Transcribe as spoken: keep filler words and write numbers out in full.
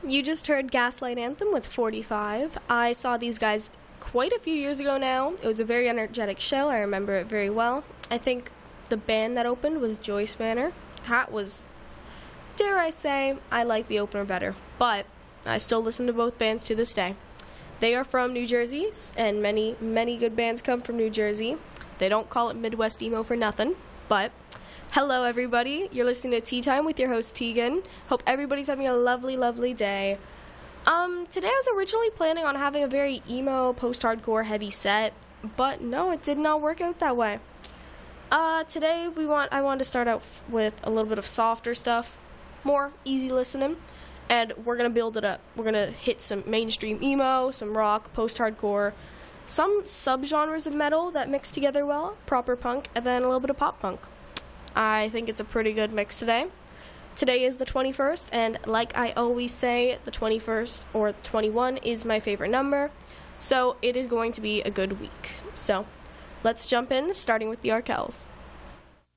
You just heard Gaslight Anthem with forty-five. I saw these guys quite a few years ago now. It was a very energetic show. I remember it very well. I think the band that opened was Joyce Manor. That was, dare I say, I like the opener better. But I still listen to both bands to this day. They are from New Jersey, and many, many good bands come from New Jersey. They don't call it Midwest Emo for nothing, but hello, everybody. You're listening to Tea Time with your host, Tegan. Hope everybody's having a lovely, lovely day. Um, today I was originally planning on having a very emo, post-hardcore heavy set, but no, it did not work out that way. Uh, today we want I wanted to start out f- with a little bit of softer stuff, more easy listening, and we're gonna build it up. We're gonna hit some mainstream emo, some rock, post-hardcore, some subgenres of metal that mix together well, proper punk, and then a little bit of pop punk. I think it's a pretty good mix today. Today is the twenty-first, and like I always say, the twenty-first or twenty-one is my favorite number, so it is going to be a good week. So let's jump in, starting with the Arkells.